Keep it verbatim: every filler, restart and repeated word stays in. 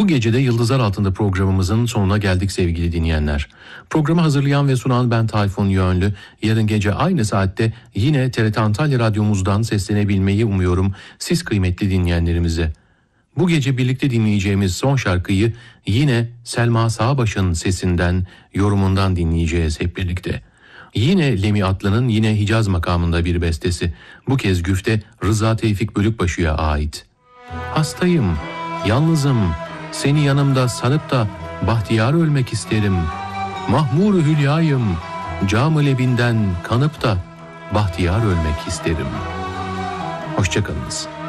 Bu gece de Yıldızlar Altında programımızın sonuna geldik sevgili dinleyenler. Programı hazırlayan ve sunan ben Tayfun Yönlü. Yarın gece aynı saatte yine T R T Antalya Radyomuzdan seslenebilmeyi umuyorum siz kıymetli dinleyenlerimize. Bu gece birlikte dinleyeceğimiz son şarkıyı yine Selma Sağbaş'ın sesinden, yorumundan dinleyeceğiz hep birlikte. Yine Lemi Atlı'nın yine Hicaz makamında bir bestesi. Bu kez güfte Rıza Tevfik Bölükbaşı'ya ait. Hastayım, yalnızım, seni yanımda sanıp da bahtiyar ölmek isterim. Mahmur-u hülyayım, cam-ı lebinden kanıp da bahtiyar ölmek isterim. Hoşça kalınız.